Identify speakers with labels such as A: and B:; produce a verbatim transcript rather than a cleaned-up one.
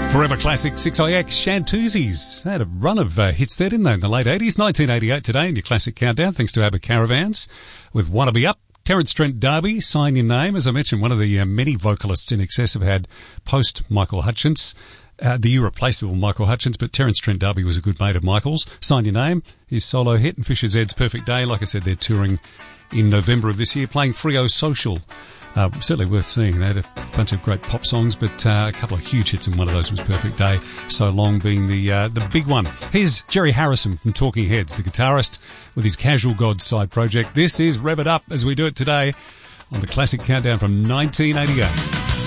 A: Forever Classic six I X Shantuzis. They had a run of uh, hits there, didn't they, in the late eighties? nineteen eighty-eight today in your Classic Countdown, thanks to ABBA Caravans with Wanna Be Up. Terence Trent D'Arby, Sign Your Name. As I mentioned, one of the uh, many vocalists in Excess have had post-Michael Hutchence. Uh, the irreplaceable Michael Hutchence, but Terence Trent D'Arby was a good mate of Michael's. Sign Your Name, his solo hit, and Fisher Zed's Perfect Day. Like I said, they're touring in November of this year, playing Freo Social. Uh, certainly worth seeing. They had a bunch of great pop songs, but uh, a couple of huge hits, and one of those was Perfect Day, So Long being the uh, the big one. Here's Jerry Harrison from Talking Heads, the guitarist, with his Casual Gods side project. This is Rev It Up as we do it today on the Classic Countdown from nineteen eighty-eight.